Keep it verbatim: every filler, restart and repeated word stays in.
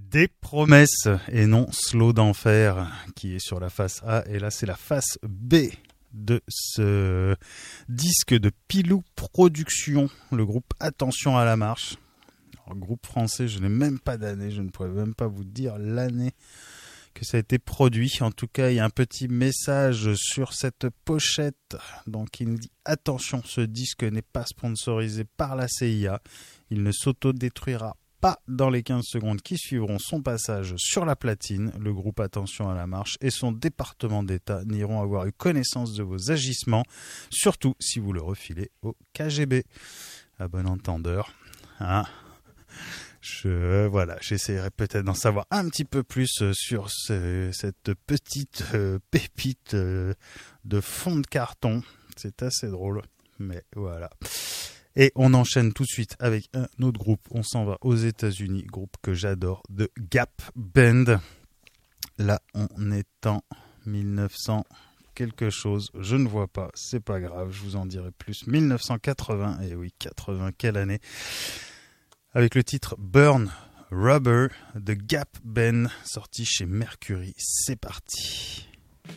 Des promesses et non Slow d'enfer qui est sur la face A et là c'est la face B de ce disque de Pilou Productions, le groupe Attention à la marche. Alors, groupe français, je n'ai même pas d'année, je ne pourrais même pas vous dire l'année que ça a été produit. En tout cas, il y a un petit message sur cette pochette. Donc, il nous dit « Attention, ce disque n'est pas sponsorisé par la C I A. Il ne s'autodétruira pas dans les quinze secondes qui suivront son passage sur la platine. Le groupe Attention à la marche et son département d'État n'iront avoir eu connaissance de vos agissements, surtout si vous le refilez au K G B. » À bon entendeur. Hein ? Je, voilà, j'essaierai peut-être d'en savoir un petit peu plus sur ce, cette petite euh, pépite euh, de fond de carton. C'est assez drôle, mais voilà. Et on enchaîne tout de suite avec un autre groupe. On s'en va aux États-Unis, groupe que j'adore, The Gap Band. Là, on est en mille neuf cents quelque chose. Je ne vois pas, c'est pas grave, je vous en dirai plus. mille neuf cent quatre-vingts, et oui, quatre-vingts, quelle année ? Avec le titre Burn Rubber, The Gap Band, sorti chez Mercury. C'est parti.